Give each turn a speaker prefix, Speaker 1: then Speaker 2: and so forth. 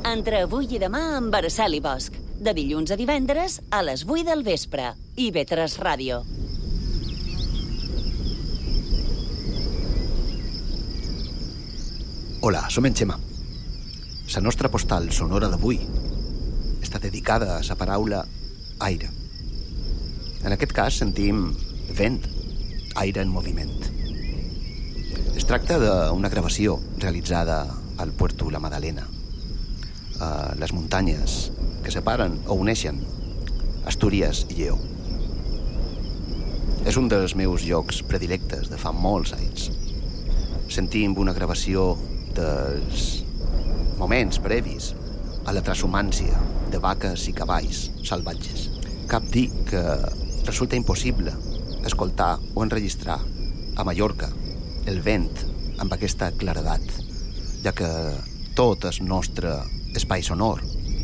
Speaker 1: Entre avui i demà amb Araceli Bosch. De dilluns a divendres a les 8 del vespre. IB3 Ràdio.
Speaker 2: Hola, som en Xema. La nostra postal sonora d'avui està dedicada a la paraula aire. En aquest cas sentim vent, aire en moviment. Es tracta d'una gravació realitzada al Puerto La Madalena, a les muntanyes que separen o uneixen Astúries i Lleó. És un dels meus llocs predilectes de fa molts anys. Sentim una gravació dels moments previs a la transhumància de vaques i cavalls salvatges. Cap dir que resulta impossible escoltar o enregistrar a Mallorca el vent amb aquesta claredat, ja que tot el nostre espai sonor